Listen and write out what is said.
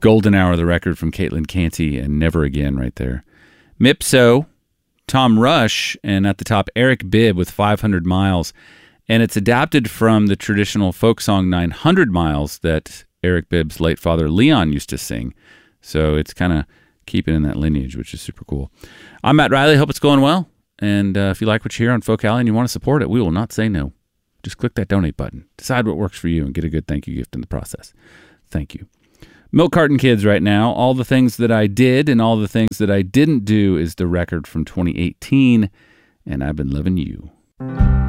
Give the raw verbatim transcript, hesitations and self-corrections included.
Golden Hour, the record from Caitlin Canty, and Never Again right there. Mipso, Tom Rush, and at the top, Eric Bibb with five hundred miles. And it's adapted from the traditional folk song nine hundred miles that Eric Bibb's late father Leon used to sing. So it's kind of keeping in that lineage, which is super cool. I'm Matt Riley. Hope it's going well. And uh, if you like what you hear on Folk Alley and you want to support it, we will not say no. Just click that donate button. Decide what works for you and get a good thank you gift in the process. Thank you. Milk Carton Kids right now. All the things that I did and all the things that I didn't do is the record from twenty eighteen. And I've been loving you.